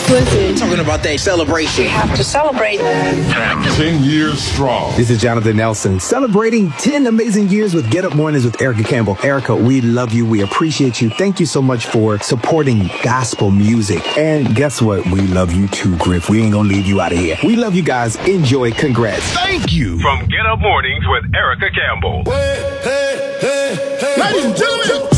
Listen. Talking about that celebration. We have to celebrate. 10 years strong. This is Jonathan Nelson, celebrating 10 amazing years with Get Up Mornings with Erica Campbell. Erica, we love you. We appreciate you. Thank you so much for supporting gospel music. And guess what? We love you too, Griff. We ain't gonna leave you out of here. We love you guys. Enjoy. Congrats. Thank you. From Get Up Mornings with Erica Campbell. Hey, hey, hey, hey. Ladies and gentlemen.